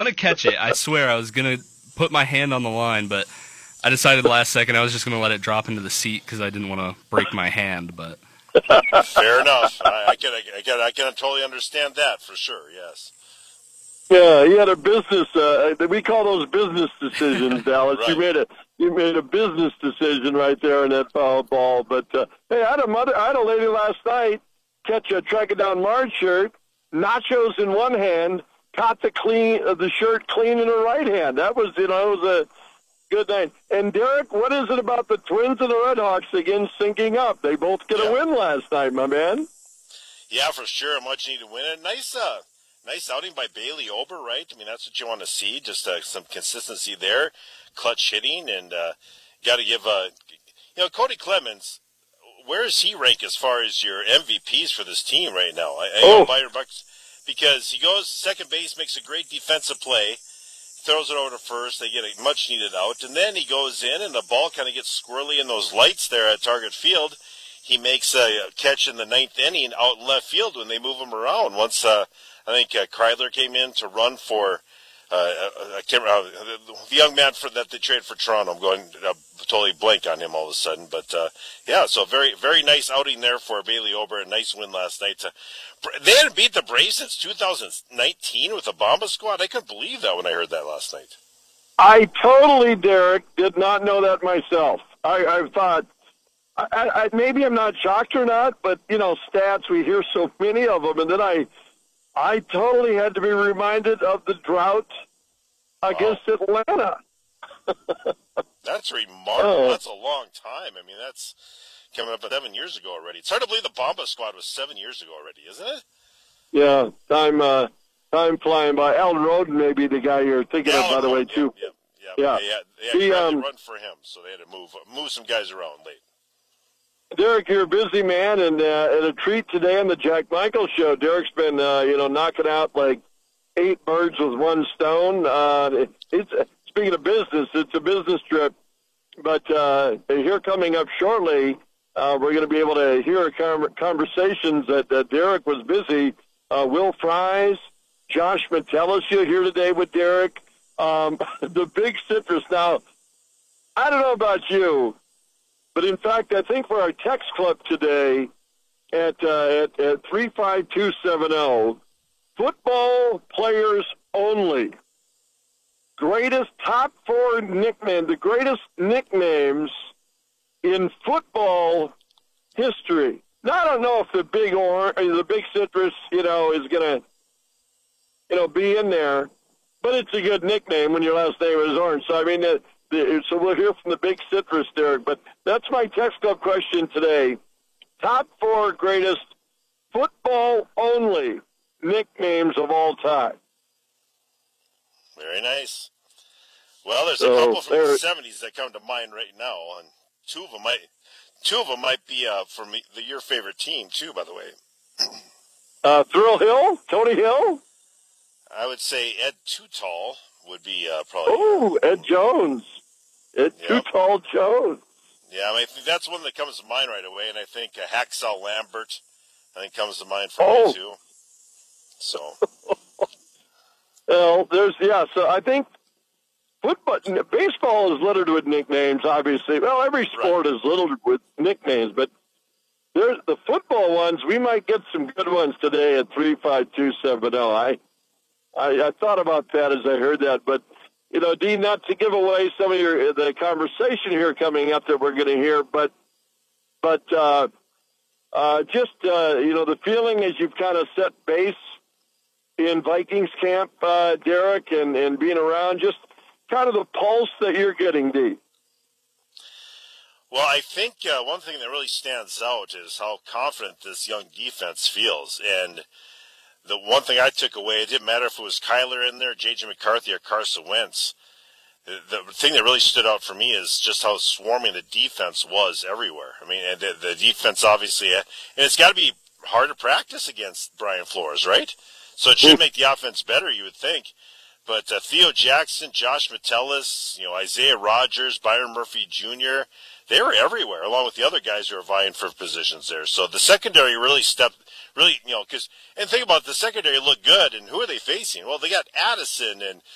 to catch it. I swear I was going to put my hand on the line, but I decided last second I was just going to let it drop into the seat because I didn't want to break my hand. But fair enough. I can totally understand that for sure. Yes. Yeah, he had a business. We call those business decisions, Dallas. Right. You made a business decision right there in that foul ball. But hey, I had a lady last night tracking down Marge's shirt, nachos in one hand, caught the shirt clean in her right hand. That was, it was a good night. And Derek, what is it about the Twins and the Red Hawks again syncing up? They both get a win last night, my man. Yeah, for sure. Much needed win. And nice outing by Bailey Ober, right? I mean, that's what you want to see. Just some consistency there, clutch hitting, and got to give Cody Clemens. Where does he rank as far as your MVPs for this team right now? I know Byron Bucks, because he goes second base, makes a great defensive play, throws it over to first. They get a much needed out, and then he goes in, and the ball kind of gets squirrely in those lights there at Target Field. He makes a catch in the ninth inning out in left field when they move him around. Once I think Kreidler came in to run for I can't remember the young man that they traded for Toronto. I'm going totally blank on him all of a sudden, but so very very nice outing there for Bailey Ober. A nice win last night. They hadn't beat the Braves since 2019 with the Bomba squad. I couldn't believe that when I heard that last night. I totally, Derek, did not know that myself. I thought. Maybe I'm not shocked or not, but, stats, we hear so many of them. And then I totally had to be reminded of the drought against Atlanta. That's remarkable. That's a long time. I mean, that's coming up 7 years ago already. It's hard to believe the Bomba squad was 7 years ago already, isn't it? Yeah, time flying by. Alan Roden may be the guy you're thinking of, by the way, too. Yeah. They had to run for him, so they had to move some guys around late. Derek, you're a busy man, and a treat today on the Jack Michael Show. Derek's been, knocking out like 8 birds with one stone. Speaking of business, it's a business trip. But here coming up shortly, we're going to be able to hear conversations that Derek was busy. Will Fries, Josh Metellus, you're here today with Derek. The Big Citrus. Now, I don't know about you, but in fact, I think for our text club today at 35270, football players only. Top 4 nickname, the greatest nicknames in football history. Now, I don't know if the Big Citrus, is going to, be in there, but it's a good nickname when your last name is Orange. So, I mean, so we'll hear from the Big Citrus, Derek. But that's my text club question today. Top 4 greatest football-only nicknames of all time. Very nice. Well, there's a couple from the 70s that come to mind right now, and two of them might be from your favorite team too, by the way. Thrill Hill, Tony Hill. I would say Ed Too Tall would be probably. Oh, Ed Jones. Too Tall Jones. Yeah, I think that's one that comes to mind right away, and I think Hacksaw Lambert, comes to mind for me too. So. Well, so I think baseball is littered with nicknames, obviously. Well, every sport is littered with nicknames, but there's the football ones. We might get some good ones today at 35270. I thought about that as I heard that, but Dean, not to give away some of the conversation here coming up that we're going to hear, but just the feeling as you've kind of set base in Vikings camp, Derek, and being around, just kind of the pulse that you're getting, Dean. Well, I think one thing that really stands out is how confident this young defense feels, and the one thing I took away, it didn't matter if it was Kyler in there, J.J. McCarthy, or Carson Wentz. The thing that really stood out for me is just how swarming the defense was everywhere. I mean, and the defense obviously, and it's got to be hard to practice against Brian Flores, right? So it should make the offense better, you would think. But Theo Jackson, Josh Metellus, Isaiah Rodgers, Byron Murphy Jr., they were everywhere, along with the other guys who are vying for positions there. So the secondary really and think about it, the secondary looked good, and who are they facing? Well, they got Addison and